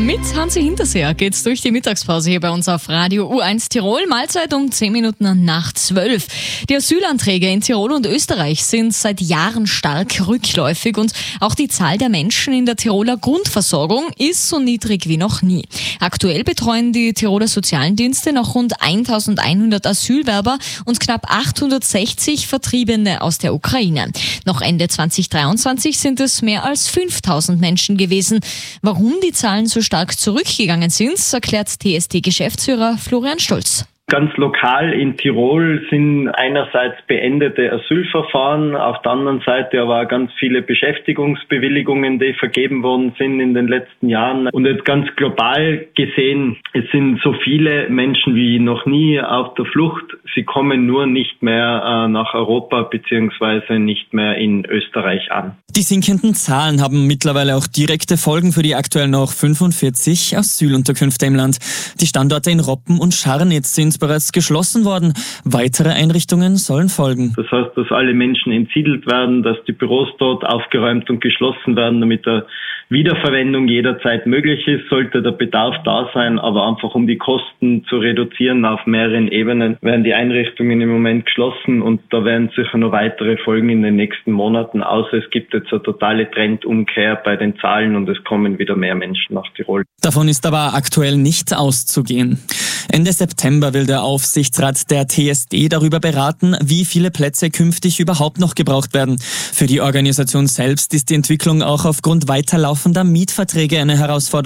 Mit Hansi Hinterseher geht's durch die Mittagspause hier bei uns auf Radio U1 Tirol. Mahlzeit um 10 Minuten nach 12. Die Asylanträge in Tirol und Österreich sind seit Jahren stark rückläufig und auch die Zahl der Menschen in der Tiroler Grundversorgung ist so niedrig wie noch nie. Aktuell betreuen die Tiroler sozialen Dienste noch rund 1100 Asylwerber und knapp 860 Vertriebene aus der Ukraine. Noch Ende 2023 sind es mehr als 5000 Menschen gewesen. Warum die Zahlen so stark zurückgegangen sind, erklärt TSD-Geschäftsführer Florian Stolz. Ganz lokal in Tirol sind einerseits beendete Asylverfahren, auf der anderen Seite aber auch ganz viele Beschäftigungsbewilligungen, die vergeben worden sind in den letzten Jahren. Und jetzt ganz global gesehen, es sind so viele Menschen wie noch nie auf der Flucht. Sie kommen nur nicht mehr nach Europa bzw. nicht mehr in Österreich an. Die sinkenden Zahlen haben mittlerweile auch direkte Folgen für die aktuell noch 45 Asylunterkünfte im Land. Die Standorte in Roppen und Scharnitz sind bereits geschlossen worden. Weitere Einrichtungen sollen folgen. Das heißt, dass alle Menschen entsiedelt werden, dass die Büros dort aufgeräumt und geschlossen werden, damit der Wiederverwendung jederzeit möglich ist, sollte der Bedarf da sein, aber einfach um die Kosten zu reduzieren auf mehreren Ebenen, werden die Einrichtungen im Moment geschlossen und da werden sicher noch weitere Folgen in den nächsten Monaten, außer es gibt jetzt eine totale Trendumkehr bei den Zahlen und es kommen wieder mehr Menschen nach Tirol. Davon ist aber aktuell nicht auszugehen. Ende September will der Aufsichtsrat der TSD darüber beraten, wie viele Plätze künftig überhaupt noch gebraucht werden. Für die Organisation selbst ist die Entwicklung auch aufgrund weiterlaufender Mietverträge eine Herausforderung.